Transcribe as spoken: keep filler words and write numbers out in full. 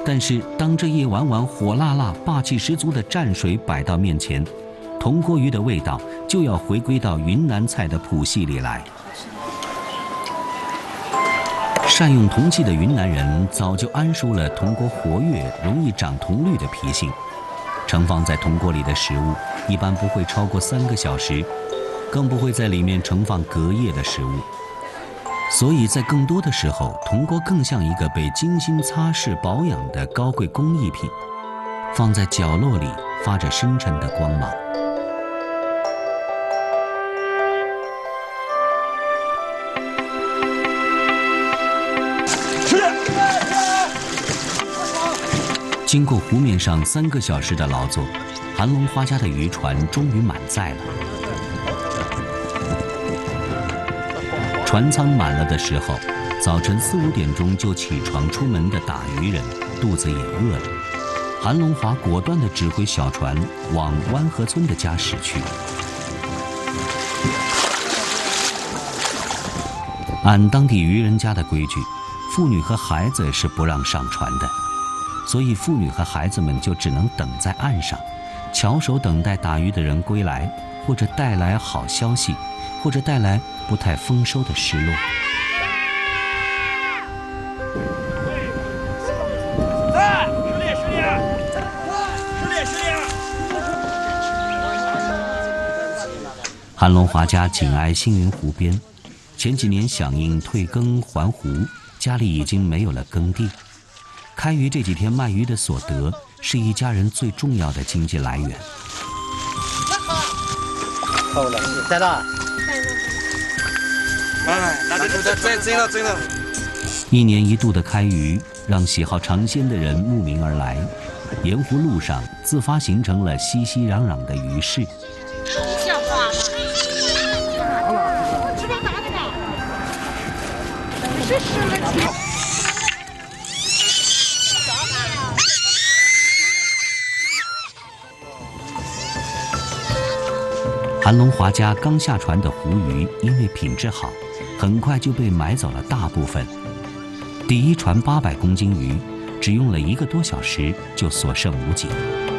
但是当这一碗碗火辣辣、霸气十足的蘸水摆到面前，铜锅鱼的味道就要回归到云南菜的谱系里来。善用铜器的云南人早就谙熟了铜锅活跃、容易长铜绿的脾性。盛放在铜锅里的食物一般不会超过三个小时，更不会在里面盛放隔夜的食物。所以在更多的时候，铜锅更像一个被精心擦拭保养的高贵工艺品，放在角落里发着深沉的光芒。经过湖面上三个小时的劳作，韩龙花家的渔船终于满载了。船舱满了的时候，早晨四五点钟就起床出门的打渔人肚子也饿了。韩龙华果断地指挥小船往湾河村的家驶去。按当地渔人家的规矩，妇女和孩子是不让上船的。所以妇女和孩子们就只能等在岸上，翘首等待打鱼的人归来，或者带来好消息，或者带来不太丰收的失落。 哎，十里十里，十里十里。 韩龙华家紧挨星云湖边，前几年响应退耕还湖，家里已经没有了耕地。开渔这几天卖鱼的所得是一家人最重要的经济来源。 够了，带到。 哎，那这这这真了真了。 一年一度的开渔，让喜好尝鲜的人慕名而来，沿湖路上自发形成了熙熙攘攘的鱼市。 像话吗？ 吃不拿的吧？是十个钱。 韩龙华家刚下船的湖鱼，因为品质好，很快就被买走了大部分。第一船八百公斤鱼，只用了一个多小时就所剩无几。